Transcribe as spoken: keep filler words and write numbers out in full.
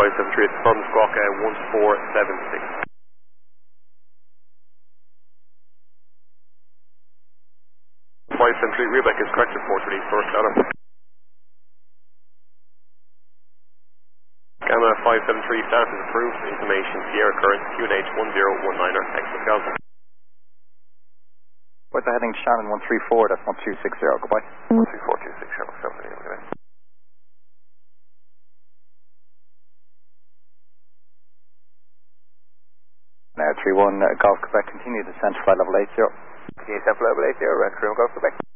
five seven three, it's from Squawk uh, one four seven six. five seven three, Rebecca is correct, report release source data. Gamma five seven three, status is approved, information Sierra current Q N H one zero one nine er, X Pascal. What's the heading Shannon one three four, that's one two six zero, goodbye. one three four two six zero, seven okay. Now three one uh, Golf Quebec, continue descent flight level eight zero. Continue descent flight level eight zero, Red Crew Golf Quebec.